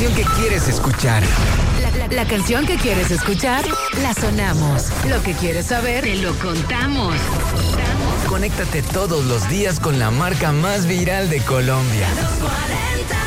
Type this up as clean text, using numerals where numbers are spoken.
canción que quieres escuchar. La canción que quieres escuchar, la sonamos. Lo que quieres saber, te lo contamos. Conéctate todos los días con la marca más viral de Colombia. Los 40.